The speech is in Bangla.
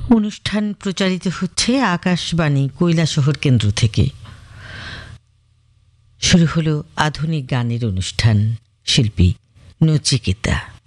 অনুষ্ঠান প্রচারিত হচ্ছে আকাশবাণী কৈলাসহর কেন্দ্র থেকে। শুরু হলো আধুনিক গানের অনুষ্ঠান, শিল্পী নচিকেতা।